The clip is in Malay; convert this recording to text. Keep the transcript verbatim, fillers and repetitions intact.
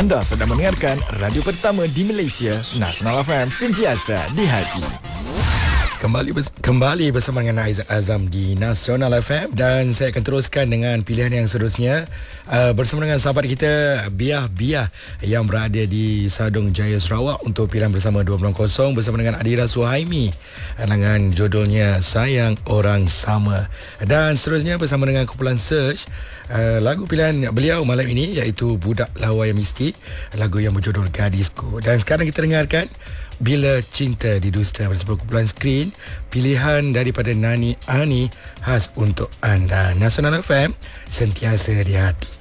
Anda sedang mendengarkan radio pertama di Malaysia, Nasional F M, sentiasa di hati. Kembali bers- kembali bersama dengan Aizat Azam di Nasional F M, dan saya akan teruskan dengan pilihan yang seterusnya uh, bersama dengan sahabat kita Biah Biah yang berada di Sadong Jaya Sarawak untuk pilihan bersama dua belas kosong bersama dengan Adira Suhaimi dengan judulnya Sayang Orang Sama. Dan seterusnya bersama dengan kumpulan Search, uh, lagu pilihan beliau malam ini iaitu Budak Lawa Yang Mistik, lagu yang berjudul Gadisku. Dan sekarang kita dengarkan Bila Cinta Didusta bersama kumpulan Skrin, pilihan daripada Nani Ani khas untuk anda. Nasional F M, sentiasa di hati.